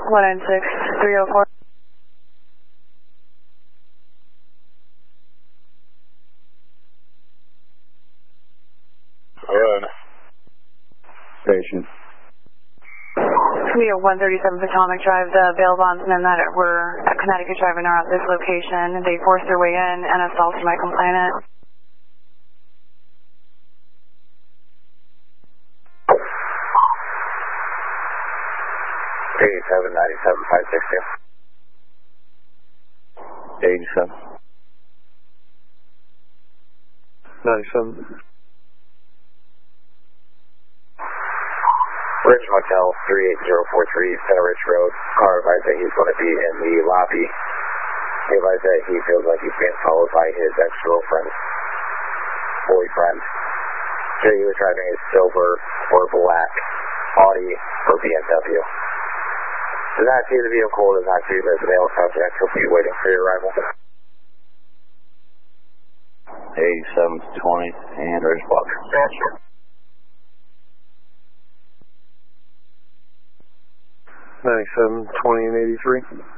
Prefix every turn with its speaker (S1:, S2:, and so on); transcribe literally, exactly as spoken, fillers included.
S1: one nine six three oh four.
S2: Run. Station.
S1: We have one thirty-seven Potomac Drive, the bail bondsmen that were at Connecticut Drive and are at this location. They forced their way in and assaulted my complainant.
S2: eighty-seven ninety-seven five six two. eighty-seven. ninety-seven. Ridge Motel three eight zero four three, Center Ridge Road. Car advised that he's going to be in the lobby. He advised that he feels like he's being followed by his ex-girlfriend, boyfriend. So he was driving a silver or black Audi or B M W. Does not see the vehicle, does not see the male subject. He'll be waiting for your arrival. eighty-seven twenty and Ridge Block. Gotcha. ninety-seven twenty and eighty-three.